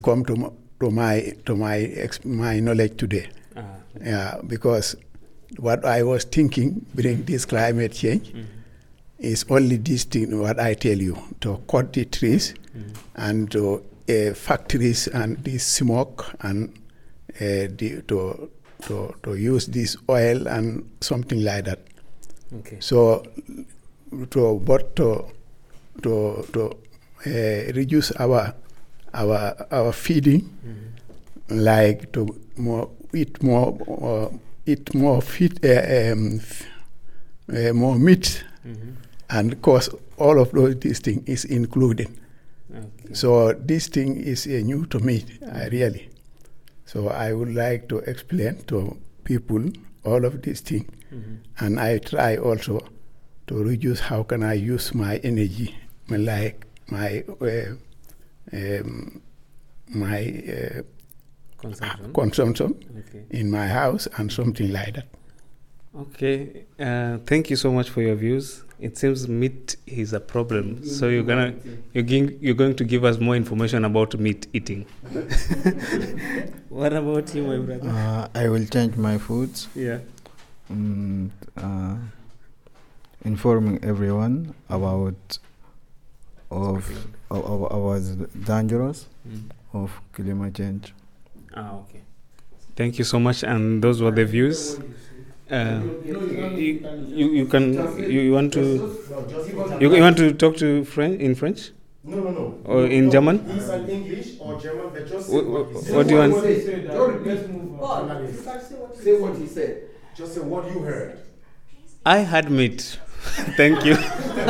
come to my knowledge today. Yeah, because what I was thinking bring this climate change is only this thing what I tell you, to cut the trees and to factories and this smoke and to use this oil and something like that. Okay. So to reduce our feeding, like to eat more meat, and cause all of these things is included. Okay. So this thing is new to me, really. So I would like to explain to people all of these things, and I try also to reduce how can I use my energy, like my consumption in my house and something like that. Okay, thank you so much for your views. It seems meat is a problem, so you're going to give us more information about meat eating. What about you, my brother? I will change my foods. Yeah. Informing everyone about dangerous of climate change. Okay. Thank you so much, and those were the views. You want to talk to in French? No. Or in German? These are English or German, but just what do you want? Say what he said. Just say what you heard. I had meat. Thank you.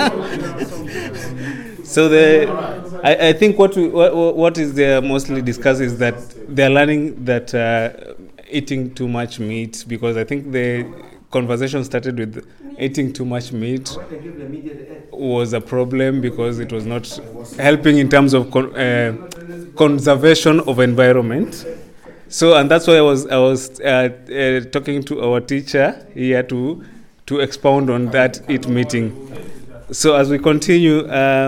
So I think what is there mostly discussed is that they are learning that eating too much meat, because I think the conversation started with eating too much meat was a problem because it was not helping in terms of conservation of environment. So, and that's why I was talking to our teacher here to expound on that meeting. So as we continue,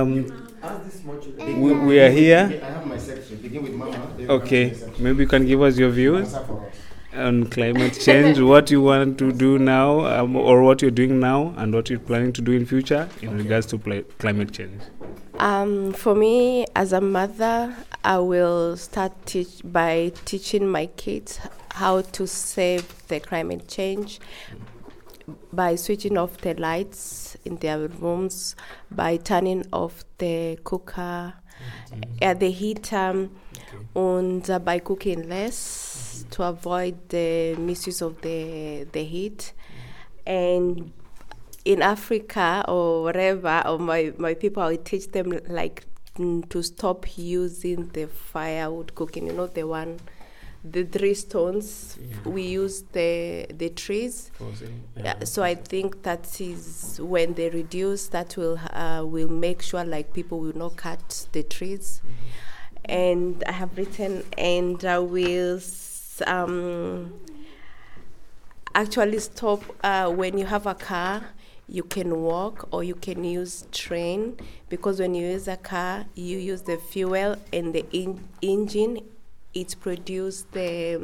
we are here. I have my section. Begin with Mama. Okay, maybe you can give us your views on climate change, what you want to do now, or what you're doing now, and what you're planning to do in future in regards to climate change. For me, as a mother, I will start by teaching my kids how to save the climate change by switching off the lights in their rooms, by turning off the cooker, the heater, and by cooking less to avoid the misuse of the heat. And in Africa or wherever, or my people, I teach them like to stop using the firewood cooking. You know, the 3 stones. We use the trees. So I think that is when they reduce, that will make sure like people will not cut the trees. And I have written, and I will actually stop when you have a car. You can walk or you can use train, because when you use a car, you use the fuel and the engine. It produces the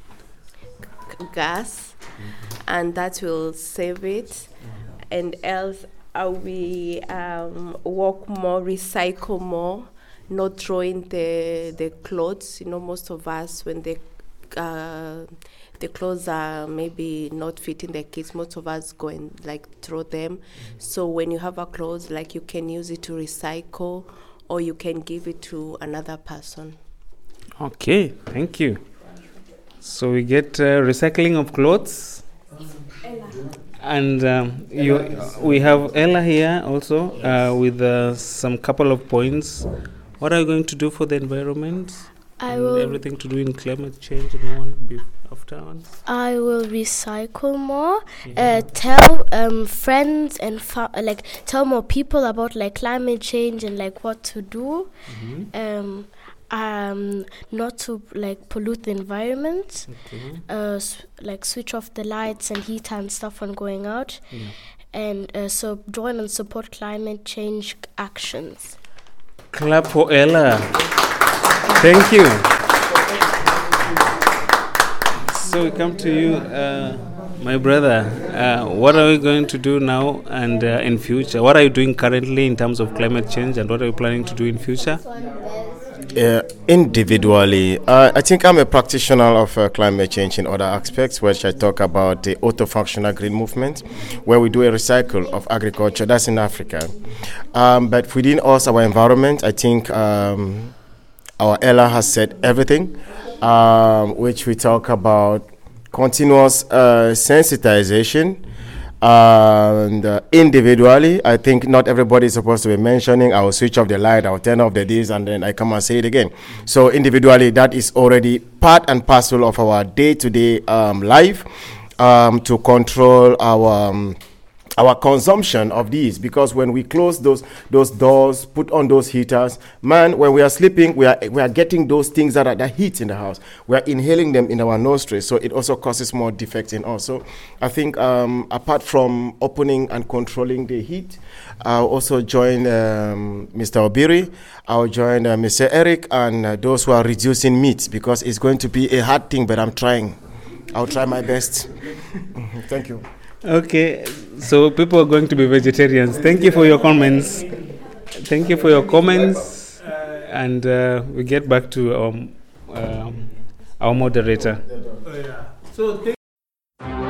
gas, and that will save it. And else, we walk more, recycle more, not throwing the clothes. You know, most of us, when the clothes are maybe not fitting the kids, most of us go and like throw them. So when you have a clothes, like you can use it to recycle, or you can give it to another person. Okay, thank you. So we get recycling of clothes. And we have Ella here also with some couple of points. What are you going to do for the environment? Everything to do in climate change and all afterwards? I will recycle more. Tell friends and tell more people about like climate change and like what to do. Not to like pollute the environment. Like switch off the lights and heat and stuff when going out. And so join and support climate change actions. Clap for Ella. Thank you. So we come to you, my brother. What are we going to do now and in future? What are you doing currently in terms of climate change, and what are you planning to do in future? Individually, I think I'm a practitioner of climate change in other aspects, which I talk about the auto-functional green movement, where we do a recycle of agriculture. That's in Africa. But within us, our environment, I think our Ella has said everything, which we talk about continuous sensitization. And individually, I think not everybody is supposed to be mentioning, I will switch off the light, I will turn off the this, and then I come and say it again. So individually, that is already part and parcel of our day-to-day life to control our consumption of these, because when we close those doors, put on those heaters, man, when we are sleeping, we are getting those things that heat in the house. We are inhaling them in our nostrils, so it also causes more defects in us. So I think apart from opening and controlling the heat, I'll also join Mr. Obiri, I'll join Mr. Eric, and those who are reducing meat, because it's going to be a hard thing, but I'm trying. I'll try my best. Thank you. Okay, so people are going to be vegetarians. Thank you for your comments. Thank you for your comments. And we get back to our moderator.